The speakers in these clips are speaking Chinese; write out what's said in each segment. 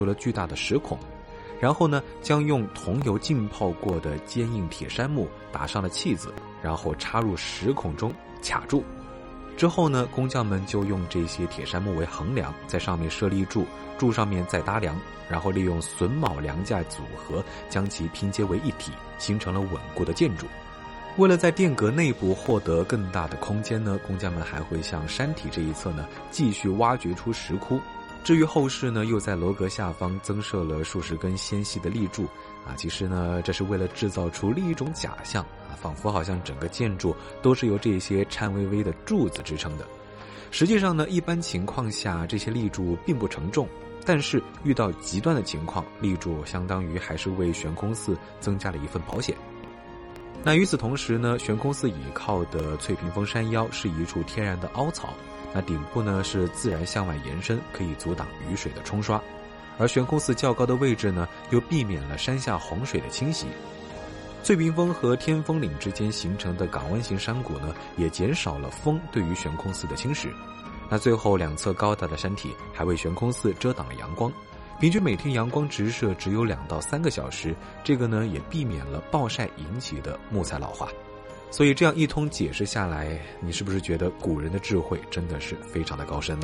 出了巨大的石孔，然后呢，将用桐油浸泡过的坚硬铁杉木打上了气子，然后插入石孔中卡住。之后呢，工匠们就用这些铁杉木为横梁，在上面设立柱，柱上面再搭梁，然后利用榫卯梁架组合将其拼接为一体，形成了稳固的建筑。为了在殿阁内部获得更大的空间呢，工匠们还会向山体这一侧呢继续挖掘出石窟。至于后世呢，又在楼阁下方增设了数十根纤细的立柱其实呢，这是为了制造出另一种假象仿佛好像整个建筑都是由这些颤巍巍的柱子支撑的。实际上呢，一般情况下这些立柱并不承重，但是遇到极端的情况，立柱相当于还是为悬空寺增加了一份保险。那与此同时呢，悬空寺倚靠的翠屏峰山腰是一处天然的凹槽，那顶部呢是自然向外延伸，可以阻挡雨水的冲刷，而悬空寺较高的位置呢，又避免了山下洪水的侵袭。翠屏峰和天峰岭之间形成的港湾型山谷呢，也减少了风对于悬空寺的侵蚀。那最后两侧高大的山体还为悬空寺遮挡了阳光，平均每天阳光直射只有2到3个小时，这个呢也避免了暴晒引起的木材老化。所以这样一通解释下来，你是不是觉得古人的智慧真的是非常的高深呢？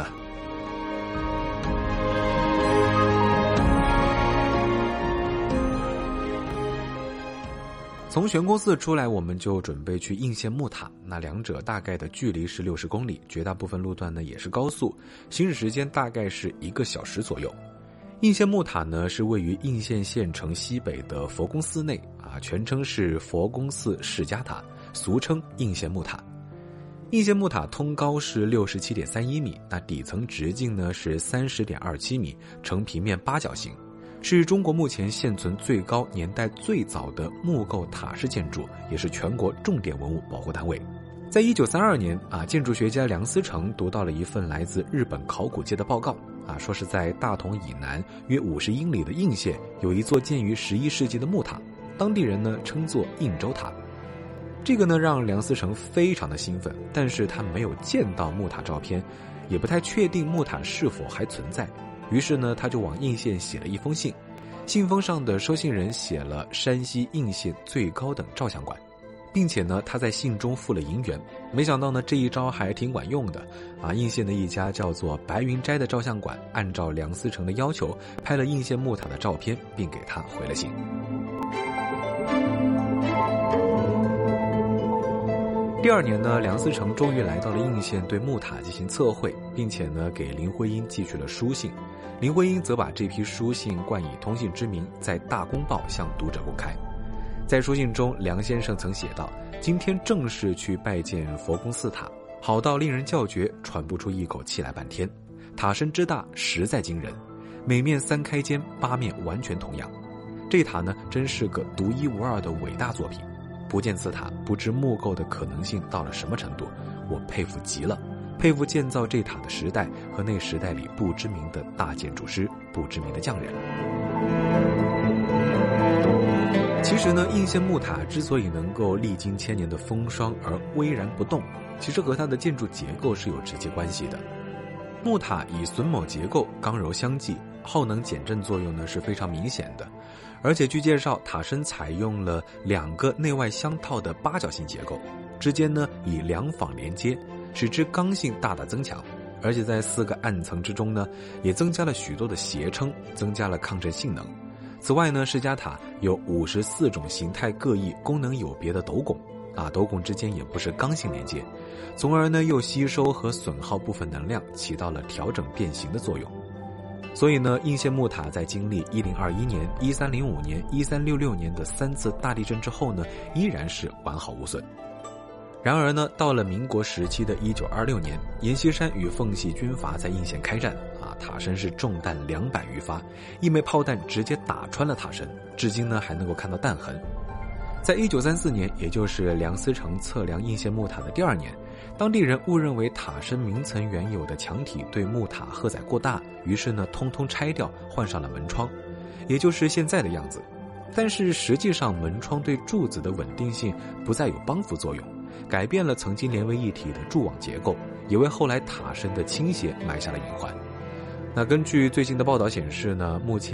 从悬空寺出来，我们就准备去应县木塔，那两者大概的距离是60公里，绝大部分路段呢也是高速，行驶时间大概是1个小时左右。应县木塔呢是位于应县县城西北的佛宫寺内全称是佛宫寺释迦塔，俗称应县木塔。应县木塔通高是67.31米，那底层直径呢是30.27米，呈平面八角形，是中国目前现存最高、年代最早的木构塔式建筑，也是全国重点文物保护单位。在1932年建筑学家梁思成读到了一份来自日本考古界的报告说是在大同以南约50英里的应县有一座建于11世纪的木塔，当地人呢称作应州塔。这个呢让梁思成非常的兴奋，但是他没有见到木塔照片，也不太确定木塔是否还存在，于是呢他就往应县写了一封信，信封上的收信人写了山西应县最高等照相馆，并且呢他在信中附了银元。没想到呢这一招还挺管用的应县的一家叫做白云斋的照相馆按照梁思成的要求拍了应县木塔的照片，并给他回了信。第2年呢，梁思成终于来到了应县，对木塔进行测绘，并且呢给林徽因寄去了书信。林徽因则把这批书信冠以通信之名，在大公报向读者公开。在书信中，梁先生曾写道：今天正式去拜见佛宫寺塔，好到令人叫绝，喘不出一口气来半天。塔身之大实在惊人，每面3开间，8面完全同样。这塔呢真是个独一无二的伟大作品。不见此塔，不知木构的可能性到了什么程度，我佩服极了，佩服建造这塔的时代和那时代里不知名的大建筑师、不知名的匠人。其实呢，应县木塔之所以能够历经1000年的风霜而巍然不动，其实和它的建筑结构是有直接关系的。木塔以榫卯结构，刚柔相济，耗能减震作用呢是非常明显的。而且据介绍，塔身采用了2个内外相套的八角形结构，之间呢以梁枋连接，使之刚性大大增强。而且在4个暗层之中呢，也增加了许多的斜撑，增加了抗震性能。此外呢，释迦塔有54种形态各异、功能有别的斗拱斗拱之间也不是刚性连接，从而呢又吸收和损耗部分能量，起到了调整变形的作用。所以呢，应县木塔在经历1021年、1305年、1366年的3次大地震之后呢，依然是完好无损。然而呢，到了民国时期的1926年，阎锡山与奉系军阀在应县开战塔身是中弹200余发，一枚炮弹直接打穿了塔身，至今呢还能够看到弹痕。在1934年，也就是梁思成测量应县木塔的第2年，当地人误认为塔身明层原有的墙体对木塔荷载过大，于是呢通通拆掉，换上了门窗，也就是现在的样子。但是实际上门窗对柱子的稳定性不再有帮扶作用，改变了曾经连为一体的柱网结构，也为后来塔身的倾斜埋下了隐患。那根据最近的报道显示呢，目前